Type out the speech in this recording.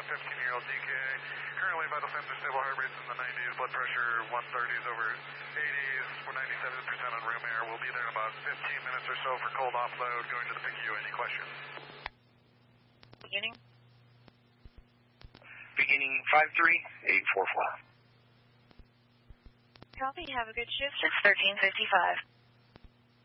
15-year-old DK. Currently vital signs are stable, heart rate's in the 90s, blood pressure 130s over 80s, we're 97% on room air. We'll be there in about 15 minutes or so for cold offload, going to the PICU. Any questions? Beginning? Beginning 53844. Copy, have a good shift. It's 1355.